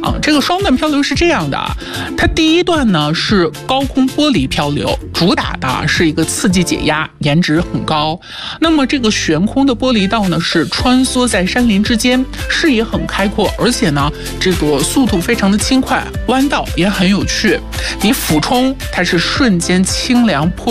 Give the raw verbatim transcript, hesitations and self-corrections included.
啊。这个双段漂流是这样的，它第一段呢是高空玻璃漂流，主打的是一个刺激解压，颜值很高。那么这个悬空的玻璃道呢是穿梭在山林之间，视野很开阔，而且呢这个速度非常的轻快，弯道也很有趣。你俯冲，它是瞬间清凉坡